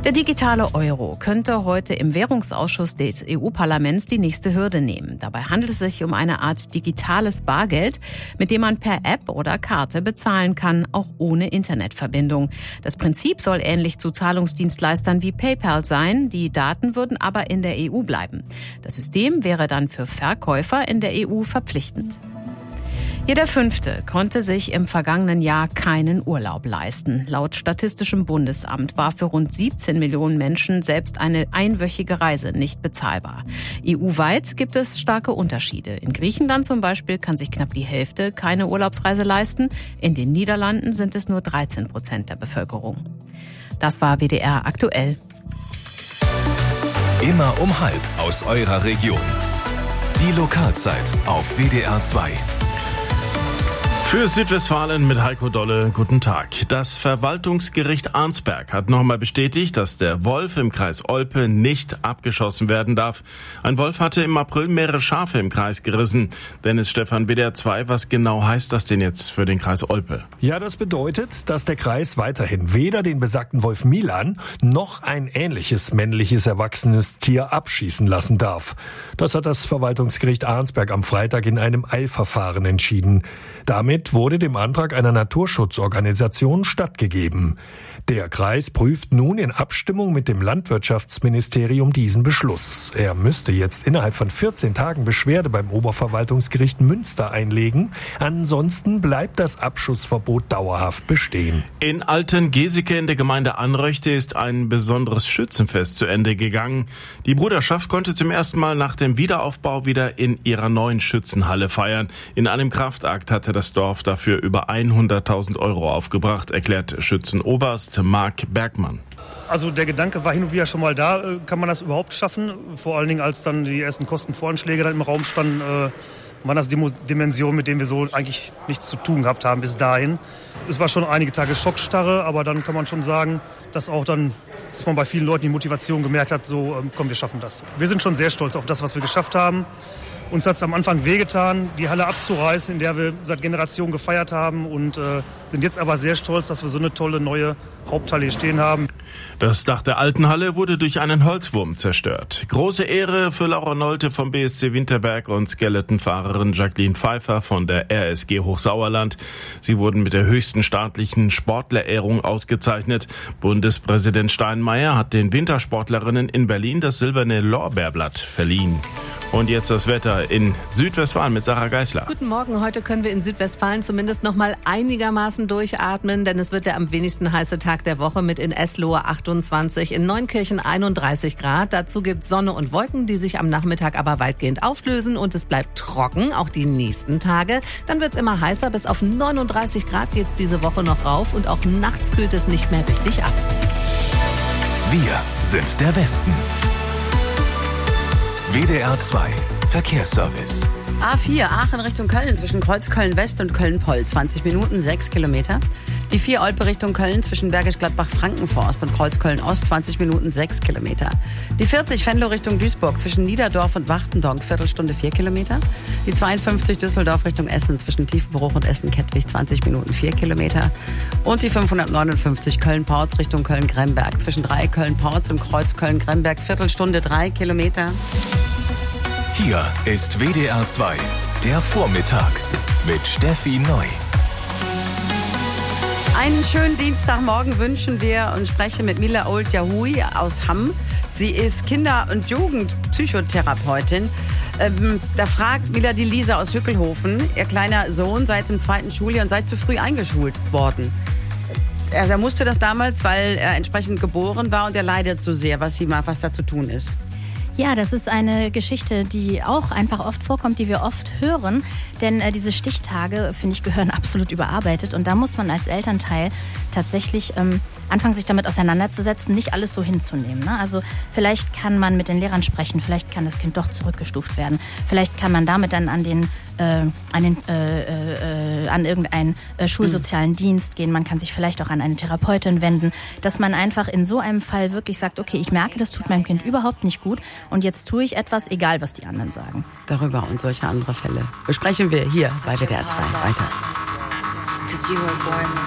Der digitale Euro könnte heute im Währungsausschuss des EU-Parlaments die nächste Hürde nehmen. Dabei handelt es sich um eine Art digitales Bargeld, mit dem man per App oder Karte bezahlen kann, auch ohne Internetverbindung. Das Prinzip soll ähnlich zu Zahlungsdienstleistern wie PayPal sein. Die Daten würden aber in der EU bleiben. Das System wäre dann für Verkäufer in der EU verpflichtend. Jeder Fünfte konnte sich im vergangenen Jahr keinen Urlaub leisten. Laut Statistischem Bundesamt war für rund 17 Millionen Menschen selbst eine einwöchige Reise nicht bezahlbar. EU-weit gibt es starke Unterschiede. In Griechenland zum Beispiel kann sich knapp die Hälfte keine Urlaubsreise leisten. In den Niederlanden sind es nur 13% der Bevölkerung. Das war WDR aktuell. Immer um 12:30 aus eurer Region. Die Lokalzeit auf WDR 2. Für Südwestfalen mit Heiko Dolle, guten Tag. Das Verwaltungsgericht Arnsberg hat nochmal bestätigt, dass der Wolf im Kreis Olpe nicht abgeschossen werden darf. Ein Wolf hatte im April mehrere Schafe im Kreis gerissen. Dennis Stephan, WDR 2, was genau heißt das denn jetzt für den Kreis Olpe? Ja, das bedeutet, dass der Kreis weiterhin weder den besagten Wolf Milan noch ein ähnliches männliches erwachsenes Tier abschießen lassen darf. Das hat das Verwaltungsgericht Arnsberg am Freitag in einem Eilverfahren entschieden. Damit wurde dem Antrag einer Naturschutzorganisation stattgegeben. Der Kreis prüft nun in Abstimmung mit dem Landwirtschaftsministerium diesen Beschluss. Er müsste jetzt innerhalb von 14 Tagen Beschwerde beim Oberverwaltungsgericht Münster einlegen. Ansonsten bleibt das Abschussverbot dauerhaft bestehen. In Altengeseke in der Gemeinde Anröchte ist ein besonderes Schützenfest zu Ende gegangen. Die Bruderschaft konnte zum ersten Mal nach dem Wiederaufbau wieder in ihrer neuen Schützenhalle feiern. In einem Kraftakt hatte das Dorf dafür über 100.000 Euro aufgebracht, erklärt Schützenoberst Marc Bergmann. Also der Gedanke war hin und wieder schon mal da, kann man das überhaupt schaffen? Vor allen Dingen, als dann die ersten Kostenvoranschläge dann im Raum standen, waren das Dimensionen, mit denen wir so eigentlich nichts zu tun gehabt haben bis dahin. Es war schon einige Tage Schockstarre, aber dann kann man schon sagen, dass man bei vielen Leuten die Motivation gemerkt hat, so komm, wir schaffen das. Wir sind schon sehr stolz auf das, was wir geschafft haben. Uns hat es am Anfang wehgetan, die Halle abzureißen, in der wir seit Generationen gefeiert haben und sind jetzt aber sehr stolz, dass wir so eine tolle neue Haupthalle hier stehen haben. Das Dach der alten Halle wurde durch einen Holzwurm zerstört. Große Ehre für Laura Nolte vom BSC Winterberg und Skeletonfahrerin Jacqueline Pfeiffer von der RSG Hochsauerland. Sie wurden mit der höchsten staatlichen Sportlerehrung ausgezeichnet. Bundespräsident Steinmeier hat den Wintersportlerinnen in Berlin das silberne Lorbeerblatt verliehen. Und jetzt das Wetter in Südwestfalen mit Sarah Geisler. Guten Morgen, heute können wir in Südwestfalen zumindest noch mal einigermaßen durchatmen, denn es wird der am wenigsten heiße Tag der Woche mit in Eslohe 28, in Neunkirchen 31 Grad. Dazu gibt es Sonne und Wolken, die sich am Nachmittag aber weitgehend auflösen und es bleibt trocken, auch die nächsten Tage. Dann wird es immer heißer, bis auf 39 Grad geht es diese Woche noch rauf und auch nachts kühlt es nicht mehr richtig ab. Wir sind der Westen. WDR 2 Verkehrsservice. A4 Aachen Richtung Köln zwischen Kreuzköln-West und Köln-Poll 20 Minuten, 6 Kilometer. Die 4 Olpe Richtung Köln zwischen Bergisch Gladbach-Frankenforst und Kreuzköln-Ost 20 Minuten, 6 Kilometer. Die 40 Venlo Richtung Duisburg zwischen Niederdorf und Wachtendonk Viertelstunde, 4 Kilometer. Die 52 Düsseldorf Richtung Essen zwischen Tiefenbruch und Essen-Kettwig 20 Minuten, 4 Kilometer. Und die 559 Köln-Porz Richtung Köln-Gremberg zwischen 3 Köln-Porz im Kreuz Köln-Gremberg Viertelstunde, 3 Kilometer. Hier ist WDR 2, der Vormittag mit Steffi Neu. Einen schönen Dienstagmorgen wünschen wir und sprechen mit Mila Old-Yahui aus Hamm. Sie ist Kinder- und Jugendpsychotherapeutin. Da fragt Mila die Lisa aus Hückelhofen, ihr kleiner Sohn sei jetzt im 2. Schuljahr und sei zu früh eingeschult worden. Er musste das damals, weil er entsprechend geboren war und er leidet so sehr, was da zu tun ist. Ja, das ist eine Geschichte, die auch einfach oft vorkommt, die wir oft hören. Denn diese Stichtage, finde ich, gehören absolut überarbeitet. Und da muss man als Elternteil tatsächlich anfangen, sich damit auseinanderzusetzen, nicht alles so hinzunehmen. Ne? Also vielleicht kann man mit den Lehrern sprechen, vielleicht kann das Kind doch zurückgestuft werden. Vielleicht kann man damit dann an irgendeinen schulsozialen Dienst gehen. Man kann sich vielleicht auch an eine Therapeutin wenden, dass man einfach in so einem Fall wirklich sagt, okay, ich merke, das tut meinem Kind überhaupt nicht gut und jetzt tue ich etwas, egal was die anderen sagen. Darüber und solche andere Fälle besprechen wir hier bei WDR 2 weiter.